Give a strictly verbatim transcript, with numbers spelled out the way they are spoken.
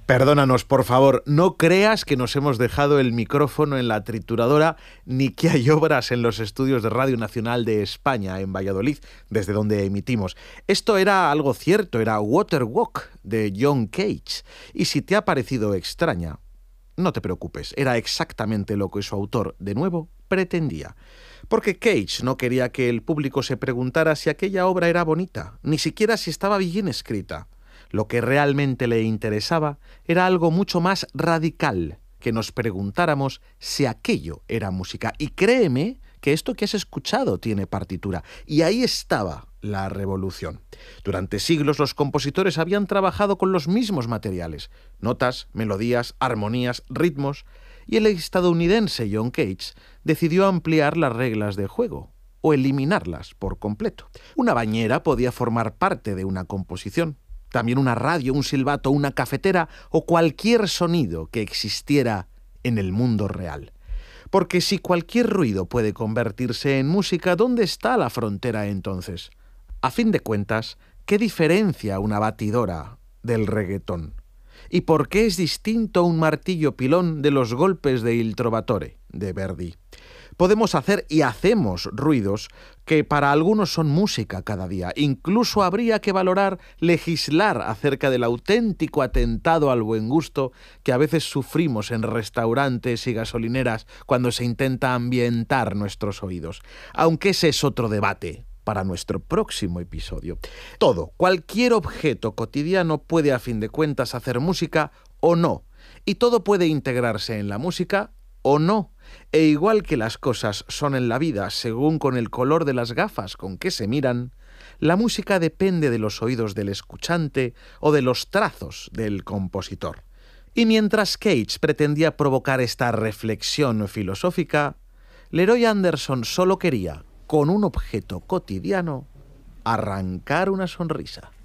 Perdónanos, por favor, no creas que nos hemos dejado el micrófono en la trituradora ni que hay obras en los estudios de Radio Nacional de España, en Valladolid, desde donde emitimos. Esto era algo cierto, era Water Walk de John Cage. Y si te ha parecido extraña, no te preocupes, era exactamente lo que su autor, de nuevo, pretendía. Porque Cage no quería que el público se preguntara si aquella obra era bonita, ni siquiera si estaba bien escrita. Lo que realmente le interesaba era algo mucho más radical, que nos preguntáramos si aquello era música. Y créeme que esto que has escuchado tiene partitura. Y ahí estaba la revolución. Durante siglos los compositores habían trabajado con los mismos materiales: notas, melodías, armonías, ritmos. Y el estadounidense John Cage decidió ampliar las reglas de juego, o eliminarlas por completo. Una bañera podía formar parte de una composición. También una radio, un silbato, una cafetera o cualquier sonido que existiera en el mundo real. Porque si cualquier ruido puede convertirse en música, ¿dónde está la frontera entonces? A fin de cuentas, ¿qué diferencia una batidora del reggaetón? ¿Y por qué es distinto un martillo pilón de los golpes de Il Trovatore, de Verdi? Podemos hacer y hacemos ruidos que para algunos son música cada día. Incluso habría que valorar, legislar acerca del auténtico atentado al buen gusto que a veces sufrimos en restaurantes y gasolineras cuando se intenta ambientar nuestros oídos. Aunque ese es otro debate para nuestro próximo episodio. Todo, cualquier objeto cotidiano puede a fin de cuentas hacer música o no. Y todo puede integrarse en la música o no. E igual que las cosas son en la vida según con el color de las gafas con que se miran, la música depende de los oídos del escuchante o de los trazos del compositor. Y mientras Cage pretendía provocar esta reflexión filosófica, Leroy Anderson solo quería, con un objeto cotidiano, arrancar una sonrisa.